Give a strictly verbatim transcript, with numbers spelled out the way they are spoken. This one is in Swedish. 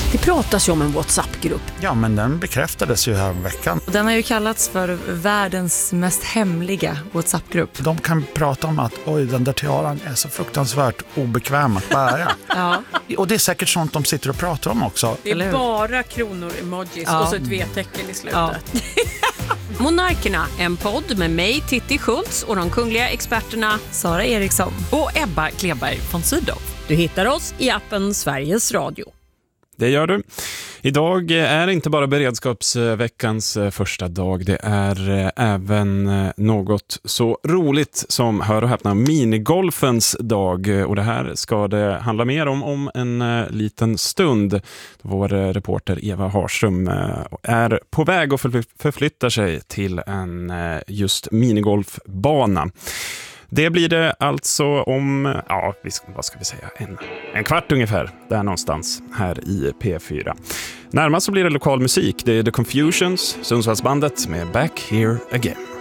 Det pratas ju om en WhatsApp-grupp. Ja, men den bekräftades ju här om veckan. Den har ju kallats för världens mest hemliga WhatsApp-grupp. De kan prata om att oj, den där tiaran är så fruktansvärt obekväm att bära. Ja. Och det är säkert sånt de sitter och pratar om också. Det är bara kronor, emojis Ja. och så ett V-tecken i slutet. Ja. Monarkerna, en podd med mig, Titti Schultz, och de kungliga experterna Sara Eriksson. och Ebba Kleberg von Sydow. Du hittar oss i appen Sveriges Radio. Det gör du. Idag är det inte bara beredskapsveckans första dag. Det är även något så roligt som, hör och häpna, minigolfens dag. Och det här ska det handla mer om om en liten stund. Vår reporter Eva Harström är på väg och förflyttar sig till en just minigolfbana. Det blir det alltså om, ja, vad ska vi säga, en, en kvart ungefär, där någonstans här i P fyra. Närmast så blir det lokal musik. Det är The Confusions, Sundsvallsbandet med Back Here Again.